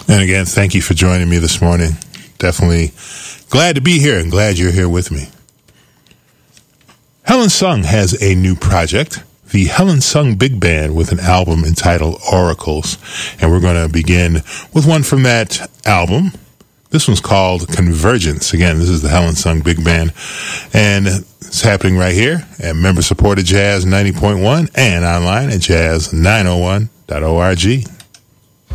And again, thank you for joining me this morning. Definitely glad to be here and glad you're here with me. Helen Sung has a new project, the Helen Sung Big Band, with an album entitled Oracles. And we're going to begin with one from that album. This one's called Convergence. Again, this is the Helen Sung Big Band. And it's happening right here at member-supported Jazz 90.1 and online at jazz901.org.